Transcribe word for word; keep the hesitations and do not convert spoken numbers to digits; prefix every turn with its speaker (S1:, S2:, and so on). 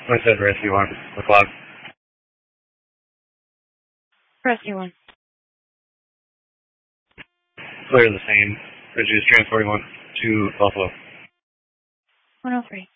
S1: I said rescue one. McLeod.
S2: Rescue one.
S1: Clear the same. Bridges transporting one to Buffalo.
S2: one oh three.